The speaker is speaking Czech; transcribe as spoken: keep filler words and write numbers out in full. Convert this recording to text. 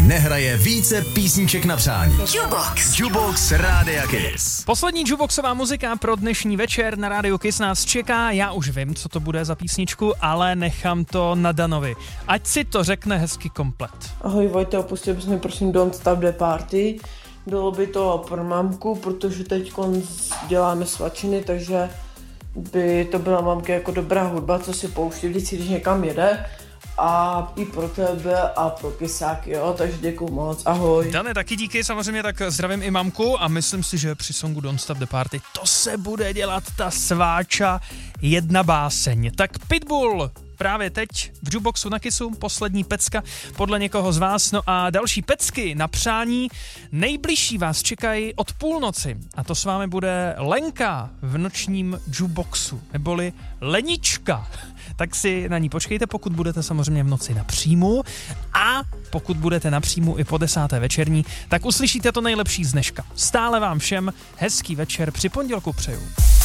nehraje více písniček na přání. Jukebox. Jukebox Rádia Kiss. Poslední jukeboxová muzika pro dnešní večer na Rádiu Kiss nás čeká. Já už vím, co to bude za písničku, ale nechám to na Danovi. Ať si to řekne hezky komplet. Ahoj Vojta, opustil bys mi prosím Don't Stop the Party. Bylo by to pro mamku, protože teď děláme svačiny, takže by to byla mamka jako dobrá hudba, co si pouští vždycky, když někam jede. A i pro tebe a pro kysáky, jo, takže děkuju moc, ahoj. Dane, taky díky, samozřejmě tak zdravím i mamku a myslím si, že při songu Don't Stop the Party to se bude dělat ta sváča jedna báseň. Tak Pitbull právě teď v jukeboxu na Kissu, poslední pecka podle někoho z vás. No a další pecky na přání nejbližší vás čekají od půlnoci. A to s vámi bude Lenka v nočním jukeboxu, neboli Lenička. Tak si na ní počkejte, pokud budete samozřejmě v noci na příjmu. A pokud budete na příjmu i po desáté večerní, tak uslyšíte to nejlepší z dneška. Stále vám všem hezký večer při pondělku přeju.